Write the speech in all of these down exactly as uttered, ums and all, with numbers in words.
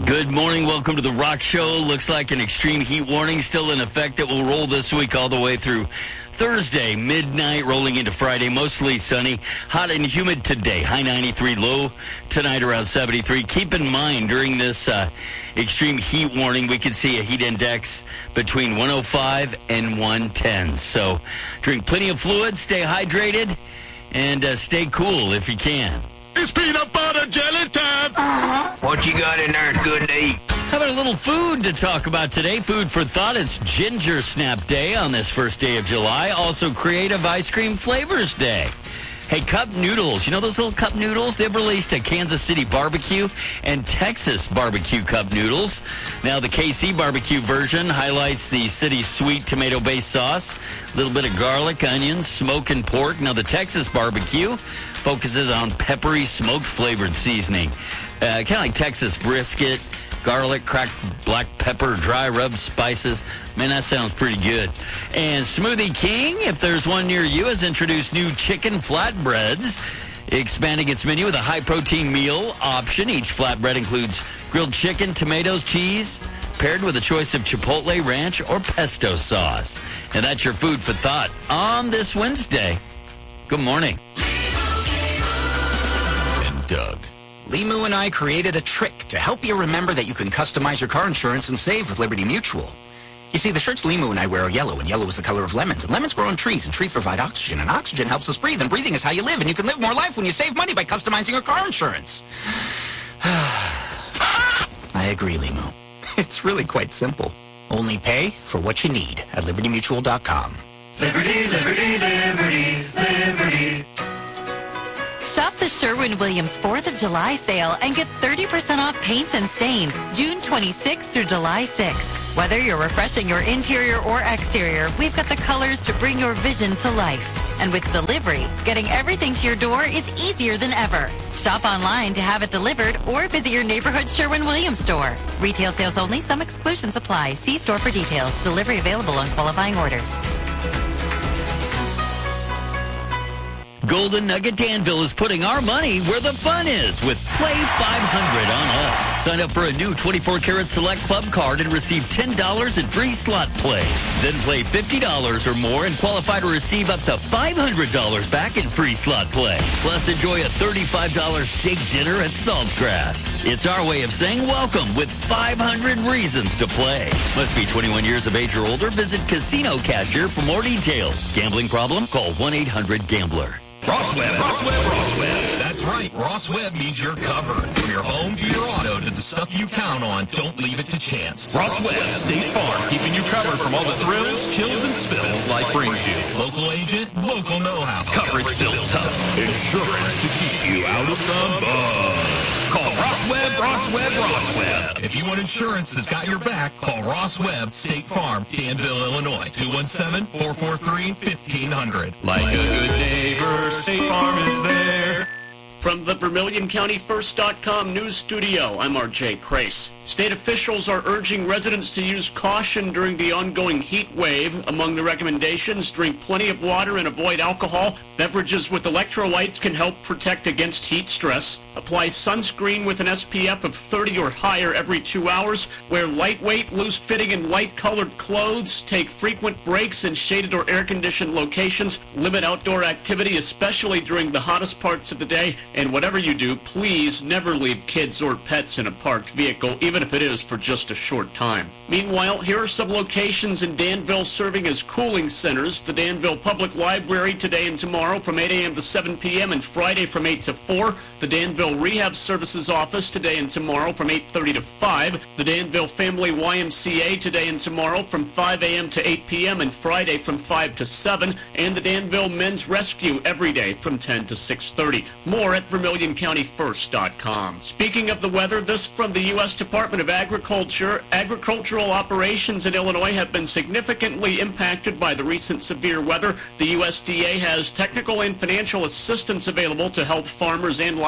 Good morning. Welcome to the Rock Show. Looks like an extreme heat warning still in effect that will roll this week all the way through Thursday, midnight, rolling into Friday. Mostly sunny, hot and humid today. High ninety-three, low tonight around seventy-three. Keep in mind, during this uh, extreme heat warning, we could see a heat index between one oh five and one ten. So drink plenty of fluids, stay hydrated, and uh, stay cool if you can. It's peanut butter jelly time. Uh-huh. What you got in there good to eat? How about a little food to talk about today? Food for thought. It's Ginger Snap Day on this first day of July. Also Creative Ice Cream Flavors Day. Hey, cup noodles. You know those little cup noodles? They've released a Kansas City barbecue and Texas barbecue cup noodles. Now, the K C barbecue version highlights the city's sweet tomato-based sauce, a little bit of garlic, onions, smoke, and pork. Now, the Texas barbecue focuses on peppery, smoked-flavored seasoning. Uh, kind of like Texas brisket, garlic, cracked black pepper, dry rub spices. Man, that sounds pretty good. And Smoothie King, if there's one near you, has introduced new chicken flatbreads, expanding its menu with a high-protein meal option. Each flatbread includes grilled chicken, tomatoes, cheese, paired with a choice of chipotle, ranch, or pesto sauce. And that's your food for thought on this Wednesday. Good morning. And Doug. Limu and I created a trick to help you remember that you can customize your car insurance and save with Liberty Mutual. You see, the shirts Limu and I wear are yellow, and yellow is the color of lemons, and lemons grow on trees, and trees provide oxygen, and oxygen helps us breathe, and breathing is how you live, and you can live more life when you save money by customizing your car insurance. I agree, Limu. It's really quite simple. Only pay for what you need at liberty mutual dot com. Liberty, liberty, liberty, liberty. Shop the Sherwin-Williams fourth of July sale and get thirty percent off paints and stains June twenty-sixth through July sixth. Whether you're refreshing your interior or exterior, we've got the colors to bring your vision to life. And with delivery, getting everything to your door is easier than ever. Shop online to have it delivered or visit your neighborhood Sherwin-Williams store. Retail sales only. Some exclusions apply. See store for details. Delivery available on qualifying orders. Golden Nugget Danville is putting our money where the fun is with Play five hundred on us. Sign up for a new twenty-four karat Select Club card and receive ten dollars in free slot play. Then play fifty dollars or more and qualify to receive up to five hundred dollars back in free slot play. Plus, enjoy a thirty-five dollars steak dinner at Saltgrass. It's our way of saying welcome with five hundred reasons to play. Must be twenty-one years of age or older. Visit Casino Cashier for more details. Gambling problem? Call one eight hundred gambler. Ross Web, Ross Web, Ross Web. That's right. Ross Web means you're covered. From your home to your auto to the stuff you count on, don't leave it to chance. Ross Web, State Farm, keeping you covered from all the thrills, chills, and spills life brings you. Local agent, local know-how. Coverage built tough. Insurance to keep you out of the mud. Call Ross Web, Ross Web, Ross Web. If you want insurance that's got your back, call Ross Web, State Farm, Danville, Illinois. two one seven, four four three, fifteen hundred. Like a good neighbor, State Farm is there. From the Vermilion County First dot com news studio, I'm R J Crace. State officials are urging residents to use caution during the ongoing heat wave. Among the recommendations, drink plenty of water and avoid alcohol. Beverages with electrolytes can help protect against heat stress. Apply sunscreen with an S P F of thirty or higher every two hours. Wear lightweight, loose-fitting, and light-colored clothes. Take frequent breaks in shaded or air-conditioned locations. Limit outdoor activity, especially during the hottest parts of the day. And whatever you do, please never leave kids or pets in a parked vehicle, even if it is for just a short time. Meanwhile, here are some locations in Danville serving as cooling centers. The Danville Public Library today and tomorrow from eight a.m. to seven p.m. and Friday from eight to four. The Danville Rehab Services Office today and tomorrow from eight thirty to five. The Danville Family Y M C A today and tomorrow from five a.m. to eight p.m. and Friday from five to seven. And the Danville Men's Rescue every day from ten to six thirty. More at Vermilion County First dot com. Speaking of the weather, this from the U S Department of Agriculture. Agricultural operations in Illinois have been significantly impacted by the recent severe weather. The U S D A has technical and financial assistance available to help farmers and livestock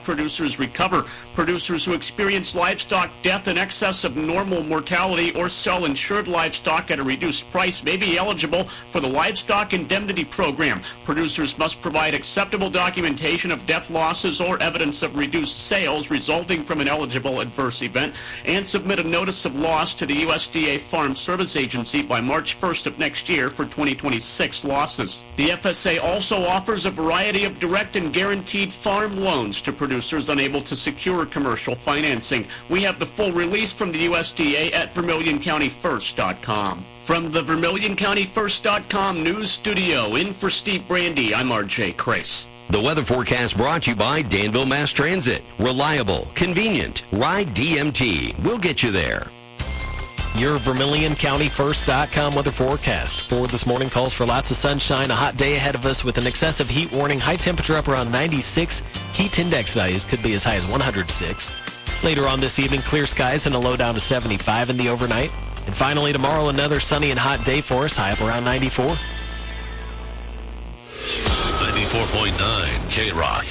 help producers recover. Producers who experience livestock death in excess of normal mortality or sell insured livestock at a reduced price may be eligible for the Livestock Indemnity Program. Producers must provide acceptable documentation of death losses or evidence of reduced sales resulting from an eligible adverse event and submit a notice of loss to the U S D A Farm Service Agency by March first of next year for twenty twenty-six losses. The F S A also offers a variety of direct and guaranteed farm loans to producers unable to secure commercial financing. We have the full release from the U S D A at Vermilion County First dot com. From the Vermilion County First dot com news studio, in for Steve Brandy, I'm R J Crace. The weather forecast brought to you by Danville Mass Transit. Reliable, convenient. Ride D M T. We'll get you there. Your Vermilion County First dot com weather forecast for this morning calls for lots of sunshine, a hot day ahead of us with an excessive heat warning, high temperature up around ninety-six. Heat index values could be as high as one hundred six. Later on this evening, clear skies and a low down to seventy-five in the overnight. And finally tomorrow, another sunny and hot day for us, high up around ninety-four. ninety-four point nine K-Rock.